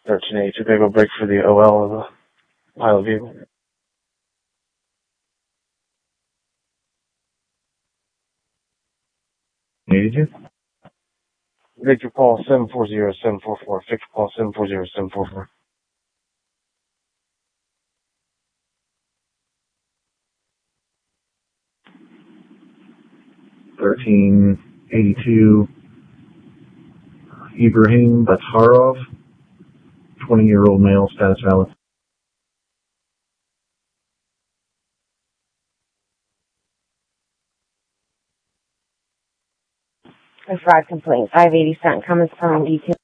1382, they go break for the OL of the pilot vehicle. Victor Paul 740744. Victor Paul 740744. 1382, Ibrahim Batarov, 20-year-old male, status valid. A fraud complaint, 580 cent, coming from detail.